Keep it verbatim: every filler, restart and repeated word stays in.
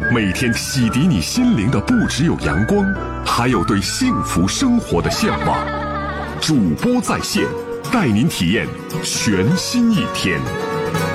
每天洗涤你心灵的不只有阳光，还有对幸福生活的向往。主播在线，带您体验全新一天。